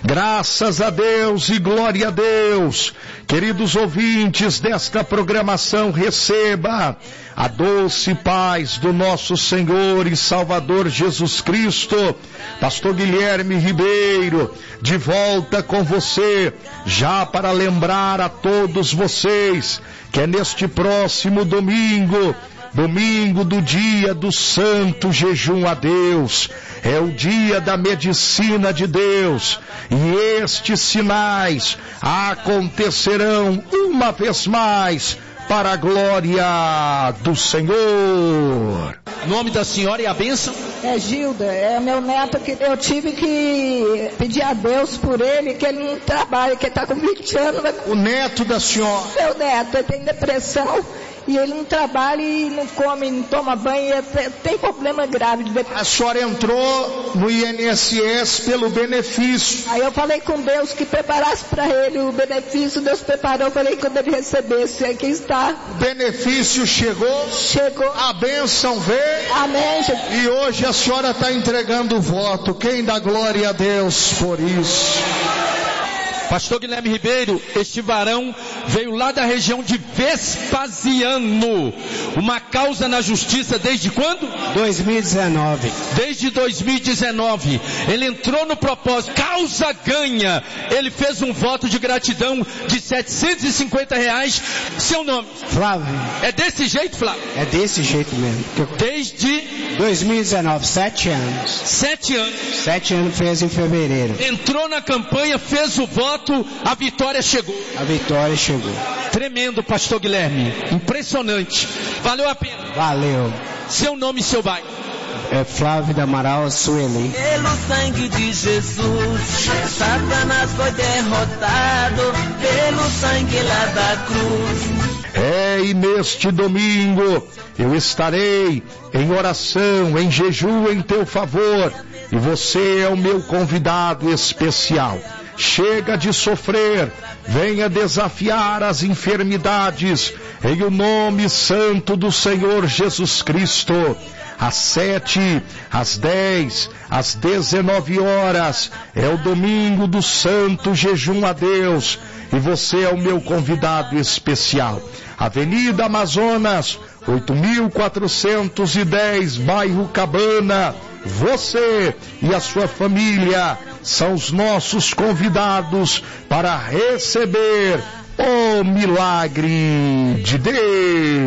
Graças a Deus e glória a Deus. Queridos ouvintes desta programação, receba a doce paz do nosso Senhor e Salvador Jesus Cristo. Pastor Guilherme Ribeiro, de volta com você, já para lembrar a todos vocês que é neste próximo domingo do dia do santo jejum a Deus, é o dia da medicina de Deus, e estes sinais acontecerão uma vez mais para a glória do Senhor. Nome da senhora e a bênção? É Gilda, é meu neto, que eu tive que pedir a Deus por ele, que ele não trabalha, que ele está com 20 anos. O neto da senhora? Meu neto, ele tem depressão. E ele não trabalha e não come, não toma banho, tem problema grave de depressão. A senhora entrou no INSS pelo benefício. Aí eu falei com Deus que preparasse para ele o benefício, Deus preparou, eu falei que quando ele recebesse, aqui está. O benefício chegou? Chegou. A bênção veio? Amém, Jesus. E hoje a senhora está entregando o voto. Quem dá glória a Deus por isso? Pastor Guilherme Ribeiro, este varão veio lá da região de Vespasiano. Uma causa na justiça desde quando? 2019. Desde 2019. Ele entrou no propósito, causa ganha. Ele fez um voto de gratidão de R$750. Seu nome? Flávio. É desse jeito, Flávio? É desse jeito mesmo. Desde 2019, 7 anos. 7 anos. 7 anos fez em fevereiro. Entrou na campanha, fez o voto, a vitória chegou. A vitória chegou. Tremendo, pastor Guilherme. Impressionante. Valeu a pena. Valeu. Seu nome e seu bairro? É Flávio da Amaral Sueli. Pelo sangue de Jesus, Satanás foi derrotado. Pelo sangue lá da cruz. E neste domingo eu estarei em oração, em jejum em teu favor, e você é o meu convidado especial. Chega de sofrer, venha desafiar as enfermidades em o nome santo do Senhor Jesus Cristo. Às 7, às 10, às 19 horas, é o domingo do santo jejum a Deus, e você é o meu convidado especial. Avenida Amazonas, 8.410, bairro Cabana. Você e a sua família são os nossos convidados para receber o milagre de Deus.